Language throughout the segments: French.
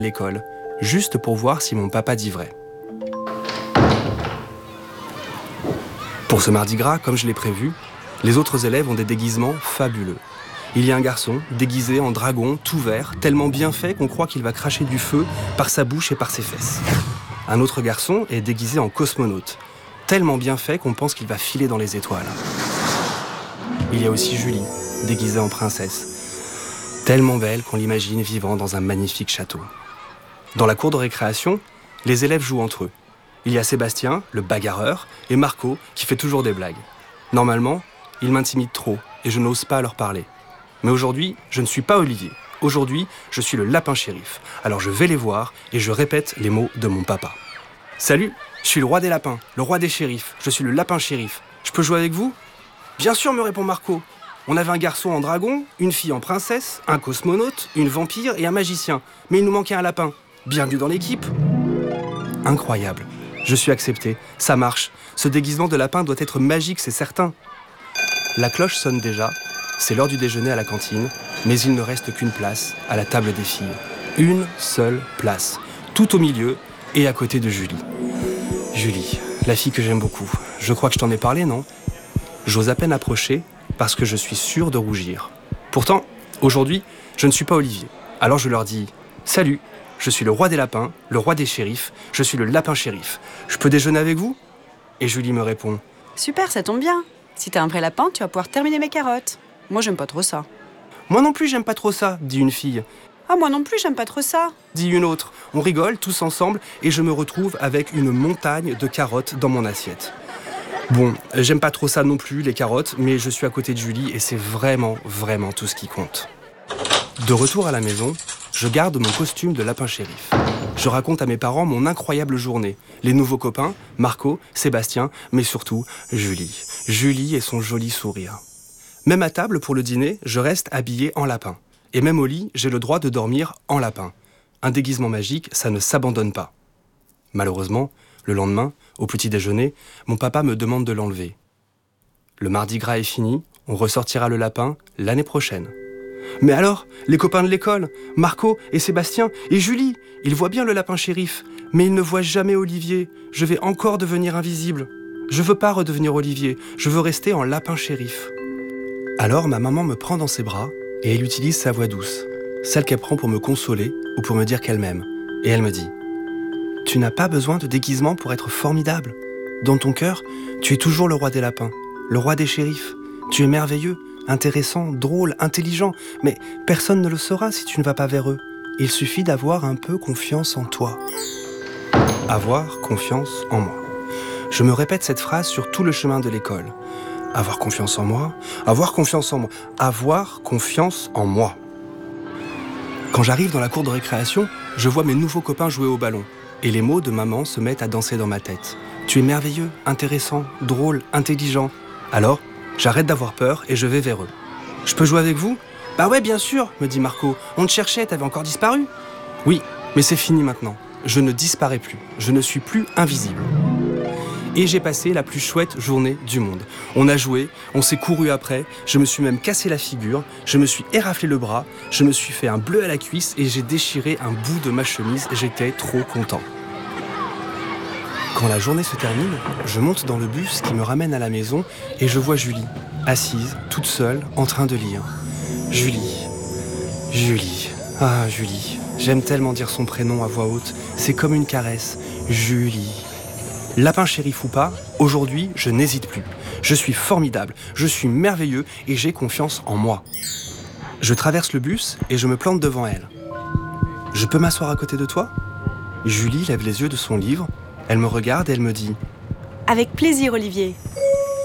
l'école, juste pour voir si mon papa dit vrai. Pour ce Mardi Gras, comme je l'ai prévu, les autres élèves ont des déguisements fabuleux. Il y a un garçon déguisé en dragon, tout vert, tellement bien fait qu'on croit qu'il va cracher du feu par sa bouche et par ses fesses. Un autre garçon est déguisé en cosmonaute, tellement bien fait qu'on pense qu'il va filer dans les étoiles. Il y a aussi Julie, déguisée en princesse, tellement belle qu'on l'imagine vivant dans un magnifique château. Dans la cour de récréation, les élèves jouent entre eux. Il y a Sébastien, le bagarreur, et Marco, qui fait toujours des blagues. Normalement, ils m'intimident trop et je n'ose pas leur parler. Mais aujourd'hui, je ne suis pas Olivier. Aujourd'hui, je suis le lapin shérif. Alors je vais les voir et je répète les mots de mon papa. Salut, je suis le roi des lapins, le roi des shérifs. Je suis le lapin shérif. Je peux jouer avec vous ? Bien sûr, me répond Marco. On avait un garçon en dragon, une fille en princesse, un cosmonaute, une vampire et un magicien. Mais il nous manquait un lapin. Bienvenue dans l'équipe. Incroyable. Je suis accepté. Ça marche. Ce déguisement de lapin doit être magique, c'est certain. La cloche sonne déjà. C'est l'heure du déjeuner à la cantine. Mais il ne reste qu'une place à la table des filles. Une seule place. Tout au milieu et à côté de Julie. Julie, la fille que j'aime beaucoup. Je crois que je t'en ai parlé, non ? J'ose à peine approcher parce que je suis sûr de rougir. Pourtant, aujourd'hui, je ne suis pas Olivier. Alors je leur dis « Salut, je suis le roi des lapins, le roi des shérifs, je suis le lapin shérif. Je peux déjeuner avec vous ?» Et Julie me répond « Super, ça tombe bien. Si t'es un vrai lapin, tu vas pouvoir terminer mes carottes. Moi, j'aime pas trop ça. » « Moi non plus, j'aime pas trop ça, » dit une fille. « Ah, moi non plus, j'aime pas trop ça, » dit une autre. On rigole tous ensemble et je me retrouve avec une montagne de carottes dans mon assiette. Bon, j'aime pas trop ça non plus, les carottes, mais je suis à côté de Julie et c'est vraiment, vraiment tout ce qui compte. De retour à la maison, je garde mon costume de lapin shérif. Je raconte à mes parents mon incroyable journée. Les nouveaux copains, Marco, Sébastien, mais surtout Julie. Julie et son joli sourire. Même à table pour le dîner, je reste habillé en lapin. Et même au lit, j'ai le droit de dormir en lapin. Un déguisement magique, ça ne s'abandonne pas. Malheureusement, le lendemain, au petit déjeuner, mon papa me demande de l'enlever. Le Mardi Gras est fini, on ressortira le lapin l'année prochaine. Mais alors, les copains de l'école, Marco et Sébastien et Julie, ils voient bien le lapin shérif, mais ils ne voient jamais Olivier. Je vais encore devenir invisible. Je veux pas redevenir Olivier, je veux rester en lapin shérif. Alors ma maman me prend dans ses bras et elle utilise sa voix douce, celle qu'elle prend pour me consoler ou pour me dire qu'elle m'aime. Et elle me dit « Tu n'as pas besoin de déguisement pour être formidable. Dans ton cœur, tu es toujours le roi des lapins, le roi des shérifs. Tu es merveilleux, intéressant, drôle, intelligent, mais personne ne le saura si tu ne vas pas vers eux. Il suffit d'avoir un peu confiance en toi. » Avoir confiance en moi. Je me répète cette phrase sur tout le chemin de l'école. Avoir confiance en moi, avoir confiance en moi, avoir confiance en moi. Quand j'arrive dans la cour de récréation, je vois mes nouveaux copains jouer au ballon. Et les mots de maman se mettent à danser dans ma tête. Tu es merveilleux, intéressant, drôle, intelligent. Alors, j'arrête d'avoir peur et je vais vers eux. Je peux jouer avec vous ? Bah ouais, bien sûr, me dit Marco. On te cherchait, t'avais encore disparu ? Oui, mais c'est fini maintenant. Je ne disparais plus. Je ne suis plus invisible. Et j'ai passé la plus chouette journée du monde. On a joué, on s'est couru après, je me suis même cassé la figure, je me suis éraflé le bras, je me suis fait un bleu à la cuisse et j'ai déchiré un bout de ma chemise, j'étais trop content. Quand la journée se termine, je monte dans le bus qui me ramène à la maison et je vois Julie, assise, toute seule, en train de lire. Julie, ah Julie, j'aime tellement dire son prénom à voix haute, c'est comme une caresse, Julie. Lapin shérif ou pas, aujourd'hui, je n'hésite plus. Je suis formidable, je suis merveilleux et j'ai confiance en moi. Je traverse le bus et je me plante devant elle. Je peux m'asseoir à côté de toi ? Julie lève les yeux de son livre, elle me regarde et elle me dit « Avec plaisir, Olivier. » Olivier ?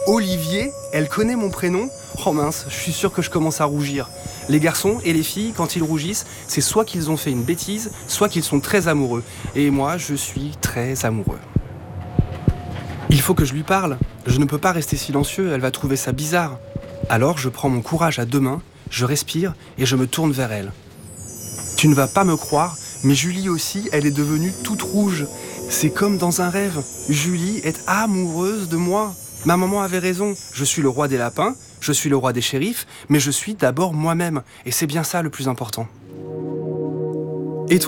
Elle connaît mon prénom ? Oh mince, je suis sûr que je commence à rougir. Les garçons et les filles, quand ils rougissent, c'est soit qu'ils ont fait une bêtise, soit qu'ils sont très amoureux. Et moi, je suis très amoureux. Il faut que je lui parle. Je ne peux pas rester silencieux, elle va trouver ça bizarre. Alors je prends mon courage à deux mains, je respire et je me tourne vers elle. Tu ne vas pas me croire, mais Julie aussi, elle est devenue toute rouge. C'est comme dans un rêve. Julie est amoureuse de moi. Ma maman avait raison, je suis le roi des lapins, je suis le roi des shérifs, mais je suis d'abord moi-même. Et c'est bien ça le plus important. Et toi ?